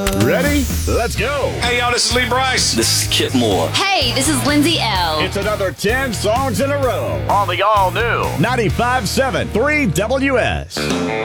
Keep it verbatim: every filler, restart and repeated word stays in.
Ready? Let's go. Hey, yo, this is Lee Bryce. This is Kit Moore. Hey, this is Lindsay L. It's another ten songs in a row On the all-new ninety-five point seven three W S.